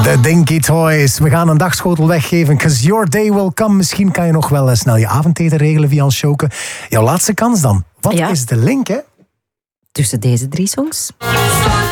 De Dinky Toys. We gaan een dagschotel weggeven. 'Cause your day will come. Misschien kan je nog wel snel je avondeten regelen via ons showke. Jouw laatste kans dan. Wat is de link, hè? Tussen deze 3 songs.